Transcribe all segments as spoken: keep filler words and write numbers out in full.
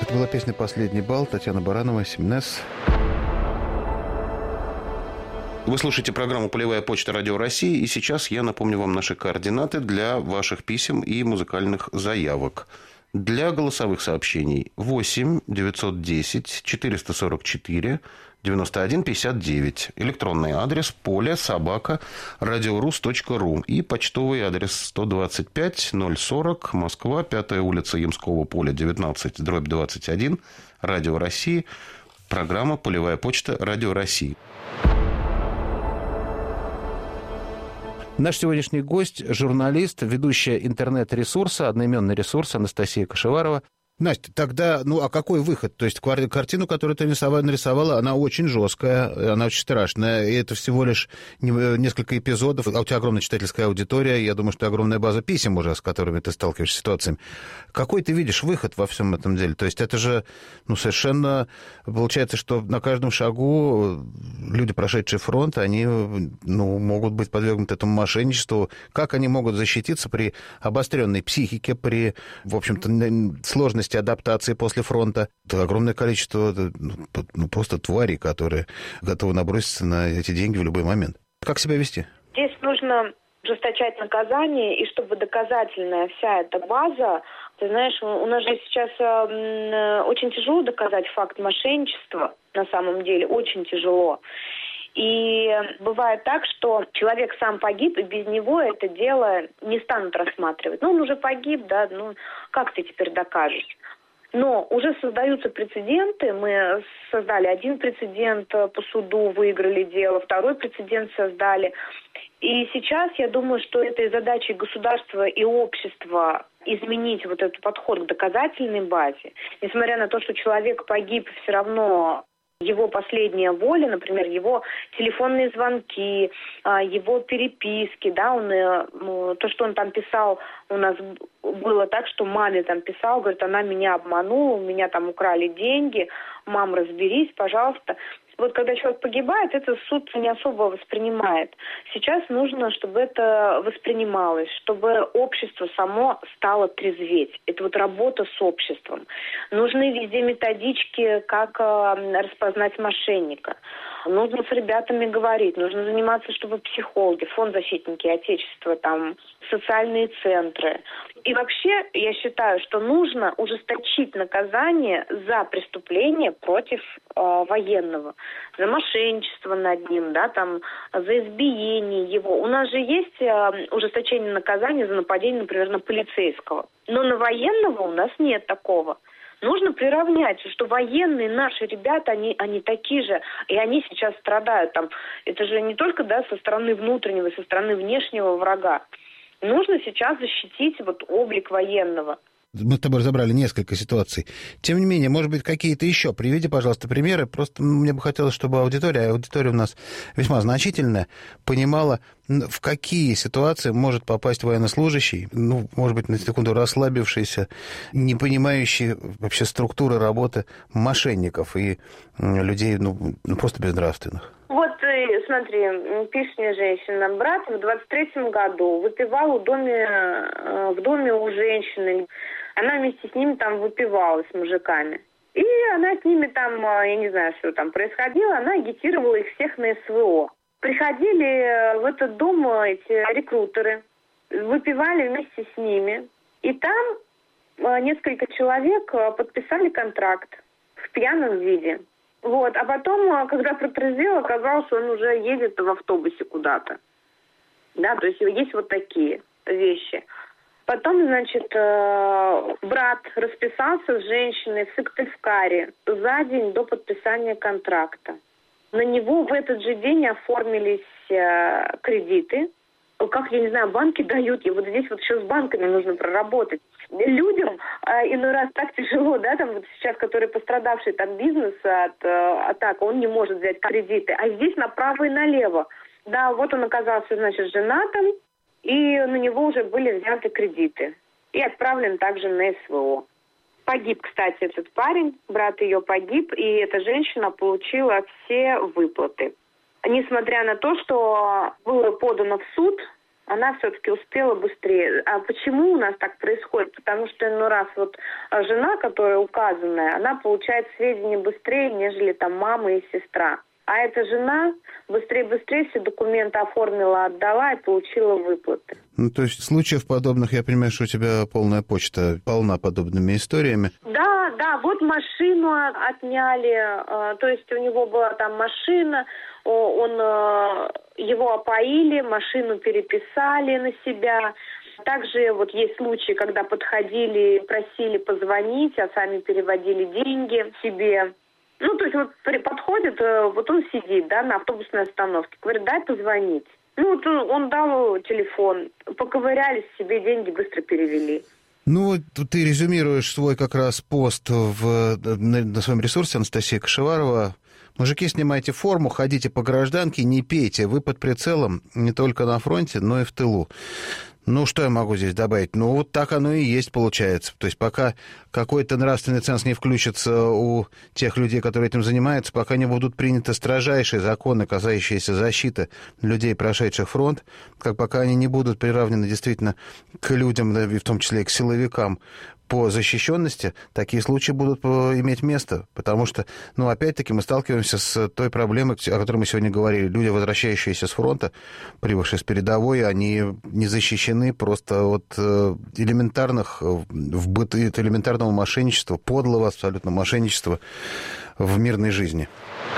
Это была песня «Последний бал» Татьяна Баранова, Симнес. Вы слушаете программу «Полевая почта Радио России», и сейчас я напомню вам наши координаты для ваших писем и музыкальных заявок. Для голосовых сообщений восемь девятьсот десять четыреста сорок четыре девяносто один пятьдесят девять. Электронный адрес поле собака радиорус точка ру и почтовый адрес сто двадцать пять ноль сорок Москва, пятая улица Ямского поля, девятнадцать, дробь двадцать один, Радио России, программа «Полевая почта Радио России». Наш сегодняшний гость – журналист, ведущая интернет-ресурса, одноименный ресурс Анастасия Кашеварова. Настя, тогда, ну, а какой выход? То есть картину, которую ты нарисовала, она очень жесткая, она очень страшная, и это всего лишь несколько эпизодов, а у тебя огромная читательская аудитория, я думаю, что огромная база писем уже, с которыми ты сталкиваешься с ситуациями. Какой ты видишь выход во всем этом деле? То есть это же, ну, совершенно, получается, что на каждом шагу люди, прошедшие фронт, они, ну, могут быть подвергнуты этому мошенничеству. Как они могут защититься при обостренной психике, при, в общем-то, сложности адаптации после фронта? Это огромное количество, ну, просто тварей, которые готовы наброситься на эти деньги в любой момент. Как себя вести? Здесь нужно ужесточать наказание, и чтобы доказательная вся эта база, ты знаешь, у нас же сейчас э, очень тяжело доказать факт мошенничества, на самом деле, очень тяжело. И бывает так, что человек сам погиб, и без него это дело не станут рассматривать. Ну, он уже погиб, да, ну, как ты теперь докажешь? Но уже создаются прецеденты. Мы создали один прецедент по суду, выиграли дело, второй прецедент создали. И сейчас я думаю, что этой задачей государства и общества изменить вот этот подход к доказательной базе. Несмотря на то, что человек погиб, все равно его последняя воля, например, его телефонные звонки, его переписки, да, он, то, что он там писал, у нас было так, что маме там писал, говорит, она меня обманула, у меня там украли деньги, мам, разберись, пожалуйста. Вот когда человек погибает, это суд не особо воспринимает. Сейчас нужно, чтобы это воспринималось, чтобы общество само стало трезветь. Это вот работа с обществом. Нужны везде методички, как э, распознать мошенника. Нужно с ребятами говорить, нужно заниматься, чтобы психологи, фонд защитники Отечества, там, социальные центры. И вообще, я считаю, что нужно ужесточить наказание за преступление против э, военного, за мошенничество над ним, да, там, за избиение его. У нас же есть э, ужесточение наказания за нападение, например, на полицейского. Но на военного у нас нет такого. Нужно приравнять, что военные наши ребята, они, они такие же, и они сейчас страдают. Там, это же не только, да, со стороны внутреннего, со стороны внешнего врага. Нужно сейчас защитить вот облик военного. Мы с тобой разобрали несколько ситуаций. Тем не менее, может быть, какие-то еще? Приведи, пожалуйста, примеры. Просто мне бы хотелось, чтобы аудитория, а аудитория у нас весьма значительная, понимала, в какие ситуации может попасть военнослужащий, ну, может быть, на секунду расслабившийся, не понимающий вообще структуры работы мошенников и людей, ну, просто безнравственных. Вот, смотри, пишет мне женщина, брат в двадцать третьем году выпивал в доме, в доме у женщины. Она вместе с ними там выпивала с мужиками. И она с ними там, я не знаю, что там происходило, она агитировала их всех на СВО. Приходили в этот дом эти рекрутеры, выпивали вместе с ними. И там несколько человек подписали контракт в пьяном виде. Вот, а потом, когда протрезвел, оказалось, что он уже едет в автобусе куда-то. Да, то есть есть вот такие вещи. Потом, значит, брат расписался с женщиной в Сыктывкаре за день до подписания контракта. На него в этот же день оформились кредиты. Как, я не знаю, банки дают, и вот здесь вот еще с банками нужно проработать. Людям э, иной раз так тяжело, да, там вот сейчас, которые пострадавший там бизнес от э, атак, он не может взять кредиты, а здесь направо и налево. Да, вот он оказался, значит, женатым, и на него уже были взяты кредиты. И отправлен также на СВО. Погиб, кстати, этот парень, брат ее погиб, и эта женщина получила все выплаты. Несмотря на то, что было подано в суд она все-таки успела быстрее. А почему у нас так происходит? Потому что, ну, раз вот жена, которая указанная, она получает сведения быстрее, нежели там мама и сестра. А эта жена быстрее-быстрее все документы оформила, отдала и получила выплаты. Ну, то есть случаев подобных, я понимаю, что у тебя полная почта полна подобными историями. Да, да, вот машину отняли, то есть у него была там машина, он, его опоили, машину переписали на себя. Также вот есть случаи, когда подходили, просили позвонить, а сами переводили деньги себе. Ну, то есть вот подходит, вот он сидит, да, на автобусной остановке, говорит, дай позвонить. Ну, вот он дал телефон, поковырялись, себе деньги быстро перевели. Ну, вот ты резюмируешь свой как раз пост в, на, на своем ресурсе Анастасия Кашеварова. Мужики, снимайте форму, ходите по гражданке, не пейте. Вы под прицелом не только на фронте, но и в тылу. Ну, что я могу здесь добавить? Ну, вот так оно и есть, получается. То есть пока какой-то нравственный ценз не включится у тех людей, которые этим занимаются, пока не будут приняты строжайшие законы, касающиеся защиты людей, прошедших фронт, как пока они не будут приравнены действительно к людям, да, в том числе и к силовикам, по защищенности, такие случаи будут иметь место, потому что, ну, опять-таки, мы сталкиваемся с той проблемой, о которой мы сегодня говорили. Люди, возвращающиеся с фронта, прибывшие с передовой, они не защищены просто от элементарных, в быту, от элементарного мошенничества, подлого абсолютно мошенничества в мирной жизни.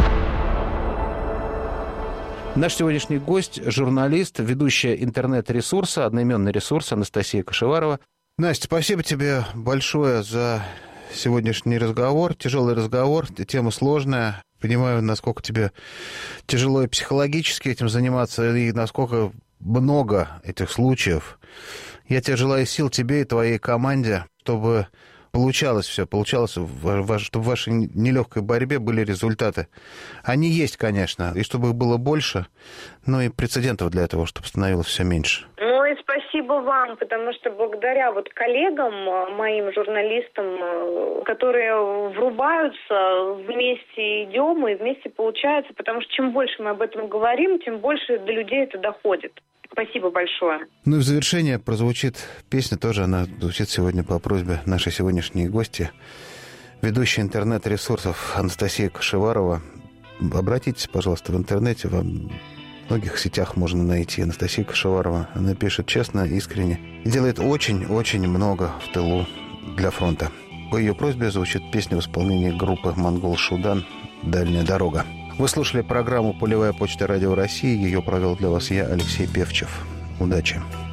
Наш сегодняшний гость – журналист, ведущая интернет-ресурса, одноименный ресурс Анастасия Кашеварова. Настя, спасибо тебе большое за сегодняшний разговор, тяжелый разговор, тема сложная. Понимаю, насколько тебе тяжело и психологически этим заниматься, и насколько много этих случаев. Я тебе желаю сил, тебе и твоей команде, чтобы получалось все, получалось, чтобы в вашей нелегкой борьбе были результаты. Они есть, конечно, и чтобы их было больше, но и прецедентов для этого, чтобы становилось все меньше. Ну и спасибо вам, потому что благодаря вот коллегам, моим журналистам, которые врубаются, вместе идем и вместе получается, потому что чем больше мы об этом говорим, тем больше до людей это доходит. Спасибо большое. Ну и в завершение прозвучит песня, тоже она звучит сегодня по просьбе нашей сегодняшней гости, ведущая интернет-ресурсов Анастасия Кашеварова. Обратитесь, пожалуйста, в интернете, вам в многих сетях можно найти Анастасия Кашеварова. Она пишет честно, искренне и делает очень-очень много в тылу для фронта. По ее просьбе звучит песня в исполнении группы «Монгол Шудан» «Дальняя дорога». Вы слушали программу «Полевая почта Радио России». Ее провел для вас я, Алексей Певчев. Удачи!